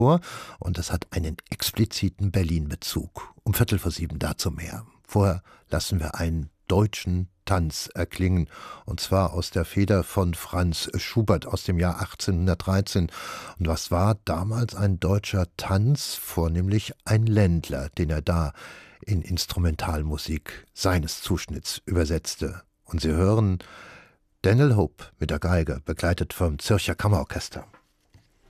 und das hat einen expliziten Berlin-Bezug. Um 6:15 dazu mehr. Vorher lassen wir einen deutschen Tanz erklingen, und zwar aus der Feder von Franz Schubert aus dem Jahr 1813. Und was war damals ein deutscher Tanz? Vornehmlich ein Ländler, den er da in Instrumentalmusik seines Zuschnitts übersetzte. Und Sie hören Daniel Hope mit der Geige, begleitet vom Zürcher Kammerorchester.